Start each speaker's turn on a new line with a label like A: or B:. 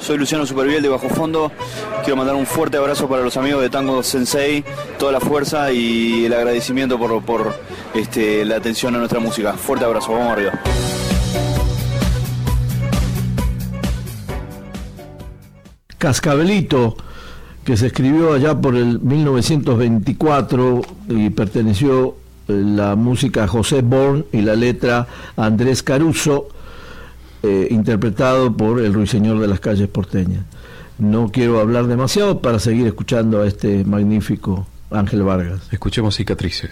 A: Soy Luciano Superviel de Bajo Fondo. Quiero mandar un fuerte abrazo para los amigos de Tango Sensei, toda la fuerza y el agradecimiento por la atención a nuestra música. Fuerte abrazo, vamos arriba.
B: Cascabelito, que se escribió allá por el 1924 y perteneció la música a José Born y la letra a Andrés Caruso, interpretado por el ruiseñor de las calles porteñas. No quiero hablar demasiado para seguir escuchando a este magnífico Ángel Vargas.
C: Escuchemos Cicatrices.